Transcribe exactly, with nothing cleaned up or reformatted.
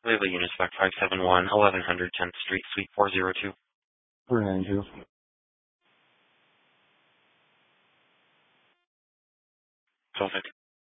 Layla Unispec five seven one, eleven hundred tenth Street, Suite four oh two. four nine two. Perfect.